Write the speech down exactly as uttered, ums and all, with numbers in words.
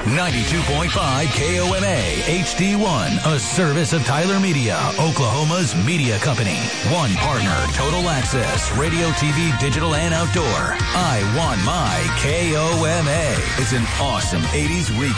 ninety-two point five K O M A H D one, a service of Tyler Media, Oklahoma's media company. One partner, Total Access, radio, T V, digital, and outdoor. I want my K O M A. It's an awesome eighties recap.